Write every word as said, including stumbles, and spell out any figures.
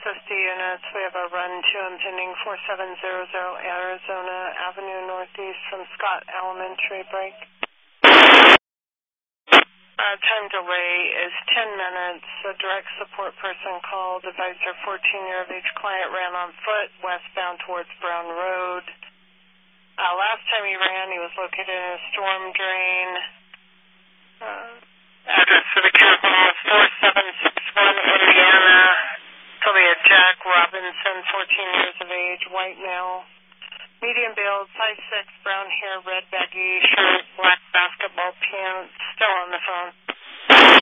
S D units. We have a run to impending four seven zero zero Arizona Avenue Northeast from Scott Elementary break. Uh, time delay is ten minutes. A direct support person called. Advisor fourteen year of age client ran on foot westbound towards Brown Road. Uh, last time he ran, he was located in a storm drain. Uh, address for the care home was four seven six one Indiana. Sylvia Jack Robinson, fourteen years of age, white male. Medium build, size six, brown hair, red baggy shirt, black basketball pants. Still on the phone.